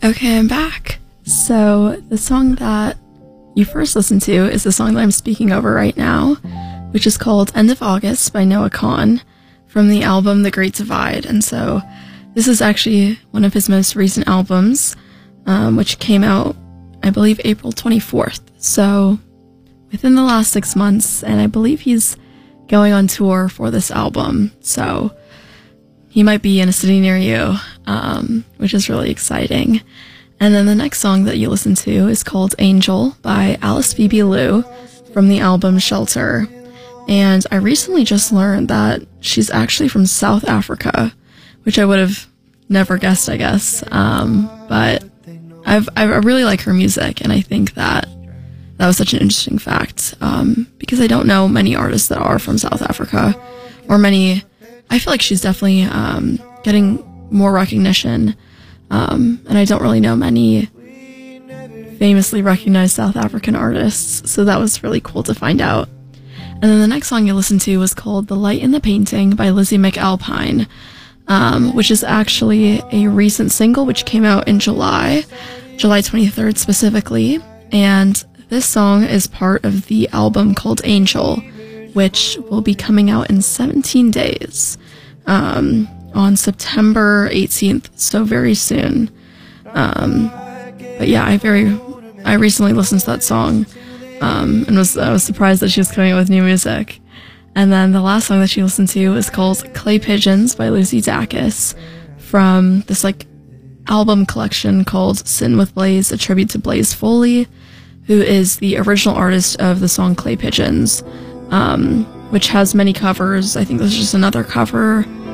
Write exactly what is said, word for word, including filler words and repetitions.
Okay, I'm back. So, the song that you first listened to is the song that I'm speaking over right now, which is called End of August by Noah Kahan from the album The Great Divide. And so, this is actually one of his most recent albums, um, which came out, I believe, April twenty-fourth. So, within the last six months, and I believe he's going on tour for this album. So, he might be in a city near you, um, which is really exciting. And then the next song that you listen to is called Angel by Alice Phoebe Liu from the album Shelter. And I recently just learned that she's actually from South Africa, which I would have never guessed, I guess. Um, but I've, I really like her music, and I think that that was such an interesting fact, um, because I don't know many artists that are from South Africa, or many. I feel like she's definitely um, getting more recognition, um, and I don't really know many famously recognized South African artists, so that was really cool to find out. And then the next song you listened to was called The Light in the Painting by Lizzie McAlpine, um, which is actually a recent single which came out in July, July twenty-third specifically, and this song is part of the album called Angel, which will be coming out in seventeen days, um, on September eighteenth, so very soon. Um, but yeah, I very, I recently listened to that song, um, and was I was surprised that she was coming out with new music. And then the last song that she listened to is called Clay Pigeons by Lucy Dacus from this like album collection called Sin with Blaze, a tribute to Blaze Foley, who is the original artist of the song Clay Pigeons, um, which has many covers. I think there's just another cover